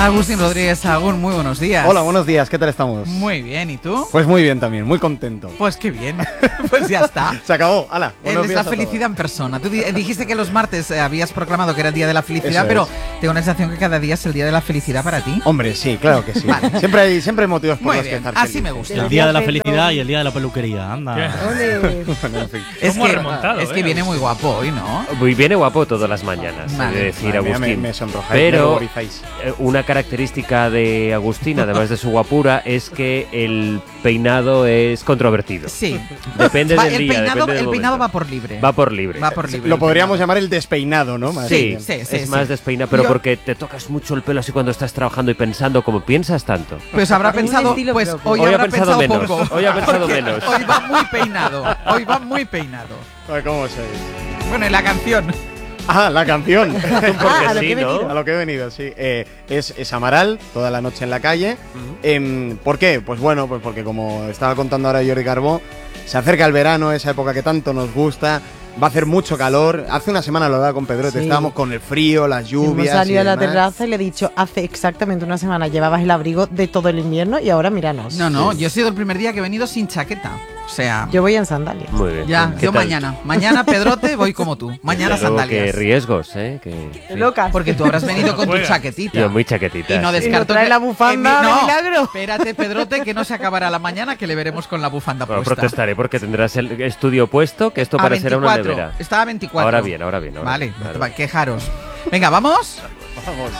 Agustín Rodríguez Sagún, muy buenos días. Hola, buenos días, ¿qué tal estamos? Muy bien, ¿y tú? Pues muy bien también, muy contento. Pues qué bien, pues ya está. Se acabó, hala. Él es la felicidad en persona. Tú dijiste que los martes habías proclamado que era el día de la felicidad, Eso pero es. tengo la sensación que cada día es el día de la felicidad para ti. Hombre, sí, claro que sí. Vale. Siempre hay motivos por Muy los que bien, estar así feliz. me gusta. El día de la felicidad y el día de la peluquería, anda. Bueno, en fin. Es ¿Cómo ha que, remontado, es que viene muy guapo hoy, ¿no? Muy viene guapo todas las mañanas, Vale. he de decir, Madre mía, Agustín. me sonrojáis, me Pero ruborizáis. una característica de Agustín, además de su guapura, es que el peinado es controvertido. Sí. Depende Va, del el día, peinado, depende del el peinado momento. va por libre. Va por libre. Va por libre. Lo el podríamos peinado. llamar el despeinado, ¿no? Más Sí, bien. sí, es más despeinado, pero Yo- porque te tocas mucho el pelo así cuando estás trabajando y pensando, como piensas tanto. Pues habrá Un pensado, estilo pues propio. hoy Hoy ha habrá pensado pensado menos, poco. hoy ha pensado Porque menos. Hoy va muy peinado. Hoy va muy peinado. Ay, ¿cómo sois? Bueno, y la canción. Ah, la canción. Porque a lo sí, que he ¿no? venido. A lo que he venido, sí. Es Amaral, toda la noche en la calle. ¿Por qué? Pues bueno, pues porque como estaba contando ahora Jordi Carbó, se acerca el verano, esa época que tanto nos gusta. Va a hacer mucho calor. Hace una semana lo daba con Pedrote, Sí. estábamos con el frío, las Hemos lluvias. salido a y la demás. terraza y le he dicho, hace exactamente una semana llevabas el abrigo de todo el invierno y ahora míranos. No, yo he sido el primer día que he venido sin chaqueta. O sea, Yo voy en sandalias. Muy bien. ya, ¿Qué yo tal? mañana. Mañana, Pedrote, voy como tú. Mañana Luego, sandalias. qué riesgos, ¿eh? Sí. Loca. Porque tú habrás venido con tu Juega. chaquetita. Yo muy chaquetita. Y no sí. descarto trae que- la bufanda que de no, milagro. Espérate, Pedrote, que no se acabará la mañana, que le veremos con la bufanda Bueno, puesta. protestaré porque tendrás el estudio puesto, que esto A parecerá una 24. nevera. Estaba a 24. Ahora bien, ahora bien. Vale, claro. va, quejaros. Venga, ¿vamos? Vamos.